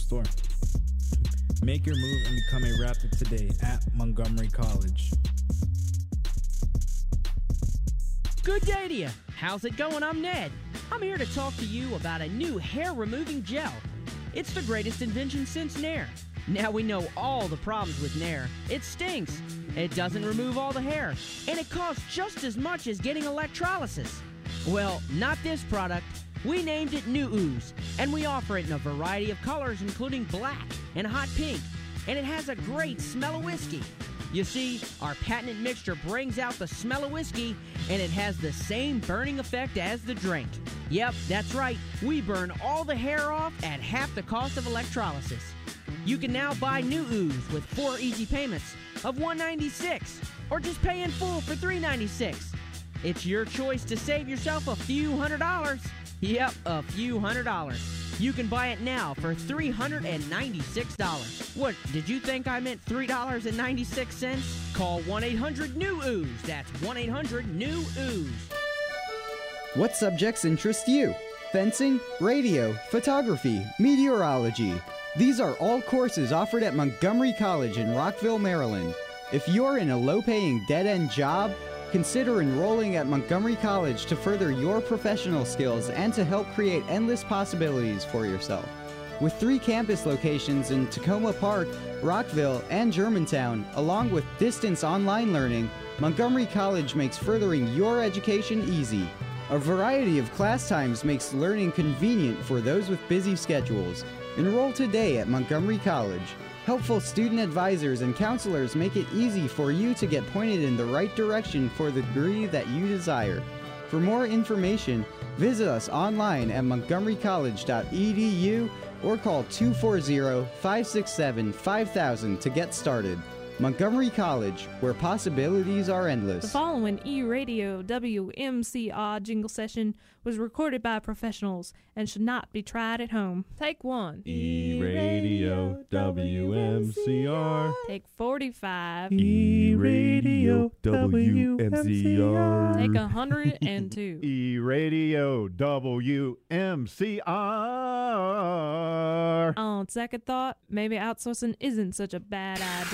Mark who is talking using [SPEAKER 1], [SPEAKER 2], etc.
[SPEAKER 1] store. Make your move and become a Raptor today at Montgomery College.
[SPEAKER 2] Good day to you. How's it going? I'm Ned. I'm here to talk to you about a new hair-removing gel. It's the greatest invention since Nair. Now we know all the problems with Nair. It stinks. It doesn't remove all the hair. And it costs just as much as getting electrolysis. Well, not this product. We named it New Ooze, and we offer it in a variety of colors, including black and hot pink. And it has a great smell of whiskey. You see, our patented mixture brings out the smell of whiskey, and it has the same burning effect as the drink. Yep, that's right. We burn all the hair off at half the cost of electrolysis. You can now buy New Ooze with 4 easy payments of $196, or just pay in full for $396. It's your choice to save yourself a few $100s. Yep, a few $100s. You can buy it now for $396. What, did you think I meant $3.96? Call 1-800-NEW-OOZE. That's 1-800-NEW-OOZE.
[SPEAKER 3] What subjects interest you? Fencing, radio, photography, meteorology. These are all courses offered at Montgomery College in Rockville, Maryland. If you're in a low-paying dead-end job, consider enrolling at Montgomery College to further your professional skills and to help create endless possibilities for yourself. With 3 campus locations in Tacoma Park, Rockville, and Germantown, along with distance online learning, Montgomery College makes furthering your education easy. A variety of class times makes learning convenient for those with busy schedules. Enroll today at Montgomery College. Helpful student advisors and counselors make it easy for you to get pointed in the right direction for the degree that you desire. For more information, visit us online at montgomerycollege.edu or call 240-567-5000 to get started. Montgomery College, where possibilities are endless.
[SPEAKER 4] The following E-Radio WMCR jingle session was recorded by professionals and should not be tried at home. Take 1.
[SPEAKER 5] E-Radio WMCR.
[SPEAKER 4] Take 45.
[SPEAKER 5] E-Radio WMCR.
[SPEAKER 4] Take 102.
[SPEAKER 5] E-Radio WMCR.
[SPEAKER 4] On second thought, maybe outsourcing isn't such a bad idea.